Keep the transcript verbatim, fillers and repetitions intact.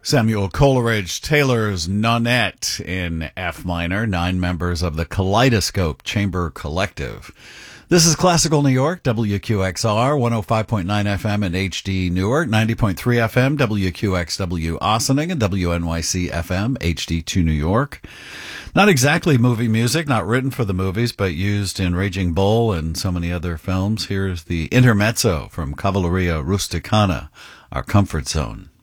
Samuel Coleridge Taylor's Nonette in F minor, nine members of the Kaleidoscope Chamber Collective. This is Classical New York, W Q X R, one oh five point nine F M in H D Newark, ninety point three F M, W Q X W Ossining, and W N Y C F M, H D two New York. Not exactly movie music, not written for the movies, but used in Raging Bull and so many other films. Here's the Intermezzo from Cavalleria Rusticana, our comfort zone.